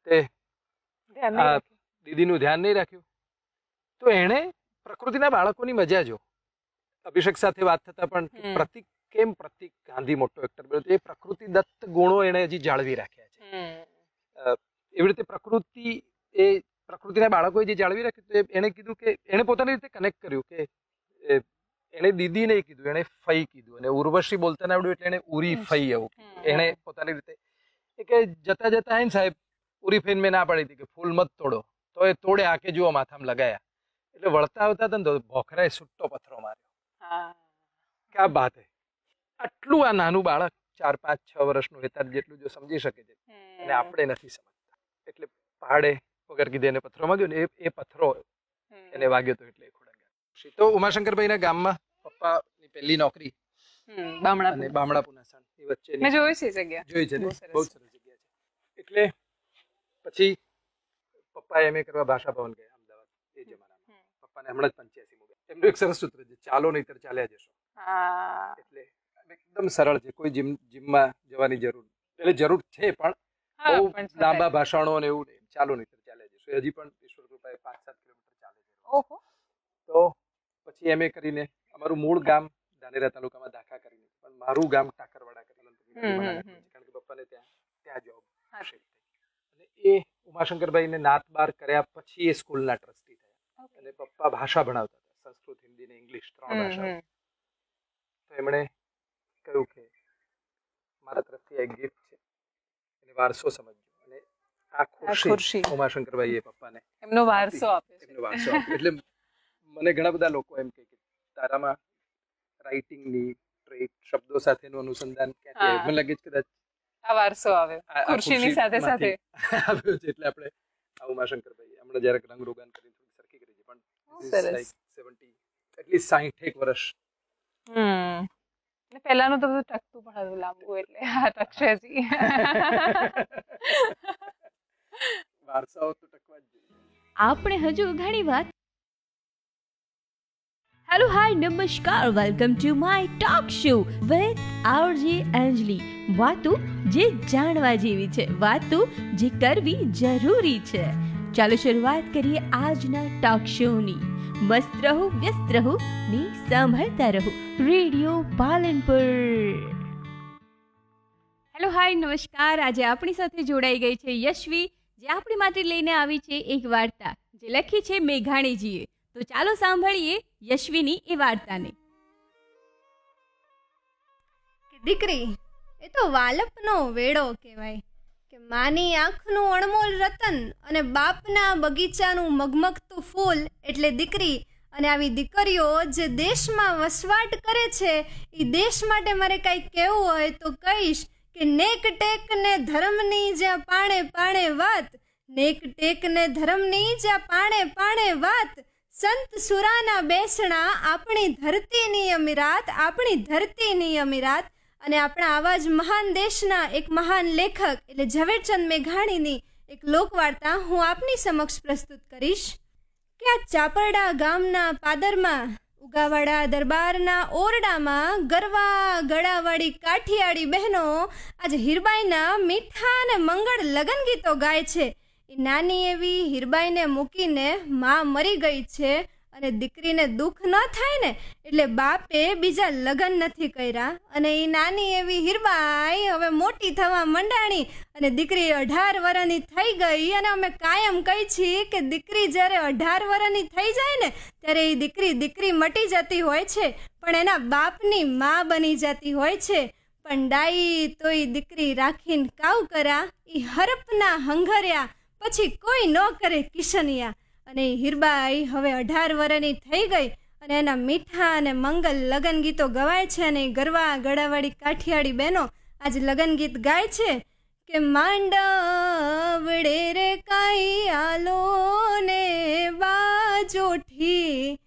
તે ધ્યાન નહીં આ રાખ્યું. દીદીનું ધ્યાન નહીં રાખ્યું. તો એણે પ્રકૃતિના બાળકોની મજા જો. અભિષેક સાથે વાત થતા પણ કે હમ. પ્રતિક ગાંધી મોટો એક્ટર બન્યો તો એ પ્રકૃતિ દત્ત ગુણો એણે હજી જાળવી રાખ્યા છે. હમ. એવી રીતે પ્રકૃતિના બાળકોએ જે જાળવી રાખ્યું તો એણે કીધું કે એણે પોતાની રીતે કનેક્ટ કર્યું કે એણે દીદી નહીં કીધું, એણે ફઈ કીધું, અને ઉર્વશી બોલતા ના આવડ્યું એટલે એણે ઉરી ફઈ એવું કીધું. એણે પોતાની રીતે કે જતા જતા હે ને સાહેબ ઉરી ફઈને મેં ના પાડી હતી કે ફૂલ મત તોડો, તો એ તોડે આકે જુઓ માથામાં લગાયા. એટલે વળતા આવતા હતા ને તો ભોખરાએ સુટ્ટો પથ્થરો માર્યો. હા. ક્યાં વાત હે. આટલું આ નાનું બાળક 4, 5, 6 વર્ષનું હેતાર જેટલું જો સમજી શકે છે અને આપણે નથી સમજતા. એટલે પહાડે વગર કીધે એને પથ્થરો વાગ્યો ને એ પથ્થરો એને વાગ્યો તો એટલે એ ખોડંગા. તો ઉમાશંકરભાઈના ગામમાં પપ્પાની પહેલી નોકરી અને બામણા પુનાસણ એ વચ્ચેની મેં જોઈ છે જગ્યા. જોઈ છે ને, બહુ સરસ. બહુ સરસ જગ્યા છે. એટલે પછી પપ્પા એમએ કરવા ભાષા ભવન ગયા અમદાવાદ એ જમાનામાં. પપ્પાને હમણાં જ 85 માં ગયા. એમનું એક સરસ સૂત્ર છે, ચાલો નહીતર ચાલ્યા જશો. હા. એટલે એકદમ સરળ છે, કોઈ જીમમાં જવાની જરૂર એટલે જરૂર છે પણ હા, બહુ પણ છતાંય. લાંબા ભાષણો ને એવું નહીં. ચાલો નહીતર ચાલ્યા જશો. હજી પણ ઈશ્વર કૃપાએ 5-7 કિલોમીટર ચાલે છે. ઓહો. તો પછી એમએ કરીને અમારું મૂળ ગામ ધાનેરા તાલુકામાં દાખા કરીને પણ મારું ગામ ટાકરવાડા કરીને કારણ કે પપ્પાને ત્યાં જોબ હશે. અને એ ઉમાશંકરભાઈને નાત બાર કર્યા પછી એ સ્કૂલના ટ્રસ્ટી થયા. અને પપ્પા ભાષા ભણાવતા હતા, સંસ્કૃત, હિન્દી ને ઇંગ્લિશ 3 ભાષા. તો એમણે કહ્યું કે મારા તરફથી એક ગિફ્ટ છે, એને વારસો સમજજો. અને આ ખુરશી ઉમાશંકરભાઈએ પપ્પાને એમનો વારસો આપ્યો છે. એમનો વારસો આપ્યો. એટલે મને ઘણા બધા લોકો એમ કહે કે તારામાં રાઇટિંગની ટ્રેટ, શબ્દો સાથેનું અનુસંધાન ક્યાંથી આવ્યું? મને લાગે છે કદાચ આ વારસો આવ્યો ખુરશીની સાથે સાથે આવ્યો છે. એટલે આપણે આ ઉમાશંકરભાઈ હમણાં જયારે રંગ રોગાન કરી થોડી સરખી કરી છે, પણ સરસ. 70 એટલીસ્ટ 60 વર્ષ. પહેલાનું તો બધું ટકતું પણ હતું લાંબુ, એટલે હા ટકશે જી. વારસાઓ તો ટકવા જ જોઈએ. આપણે હજુ ઘણી વાત. હેલો હાય નમસ્કાર, welcome to my talk show with RJ અંજલી. વાતો જે જાણવા જેવી છે, વાતો જે કરવી જરૂરી છે. ચાલો શરૂઆત કરીએ આજના ટોક શોની. મસ્ત રહો, વ્યસ્ત રહો ને સાંભળતા રહો રેડિયો પાલનપુર. હેલો હાય નમસ્કાર. આજે આપણી સાથે જોડાઈ ગઈ છે યશ્વી, જે આપણી માટે લઈને આવી છે એક વાર્તા જે લખી છે મેઘાણીજીએ. તો ચાલો સાંભળીએ યશ્વીની એ વાર્તાને. દીકરી એ તો વાલપનો વેડો કહેવાય કે માની આંખનું અણમોલ રતન અને બાપના બગીચાનું મગમગતું ફૂલ એટલે દીકરી. અને આવી દીકરીઓ જે દેશમાં વસવાટ કરે છે એ દેશ માટે મારે કાંઈ કહેવું હોય તો કહીશ કે નેક ટેક ને ધર્મની જ્યાં પાણે પાણે વાત, નેક ટેક ને ધર્મની જ્યાં પાણે પાણે વાત, સંત સુરાના બેસણા આપણી ધરતીની અમીરાત, આપણી ધરતીની અમીરાત. અને આપણા આવા જ મહાન દેશના એક મહાન લેખક એટલે ઝવેરચંદ મેઘાણીની એક લોકવાર્તા હું આપની સમક્ષ પ્રસ્તુત કરીશ કે આ ચાપરડા ગામના પાદરમાં ઉગાવાડા દરબારના ઓરડામાં ગરવા ગળાવાળી કાઠિયાડી બહેનો આજે હીરબાઈના મીઠા અને મંગળ લગન ગીતો ગાય છે. એ નાની એવી હીરબાઈને મૂકીને માં મરી ગઈ છે અને દીકરીને દુઃખ ન થાય ને એટલે બાપે બીજા લગ્ન નથી કર્યા. અને એ નાની એવી હીરબાઈ હવે મોટી થવા મંડાણી અને દીકરી 18 વર્ષની થઈ ગઈ. અને અમે કાયમ કહી છીએ કે દીકરી જ્યારે 18 વર્ષની થઈ જાય ને ત્યારે એ દીકરી મટી જતી હોય છે પણ એના બાપની માં બની જતી હોય છે. પણ ડાઈ તો એ દીકરી રાખીને કાવ કરા, એ હરપના હંગર્યા પછી કોઈ ન કરે કિશનિયા. અને હીરબાઈ હવે 18 વર્ષની થઈ ગઈ અને એના મીઠા અને મંગલ લગન ગીતો ગવાય છે. અને ગરવા ગળાવાળી કાઠિયાડી બહેનો આજે લગન ગીત ગાય છે કે માંડવડે રે કાઈ આલો ને બાજોઠી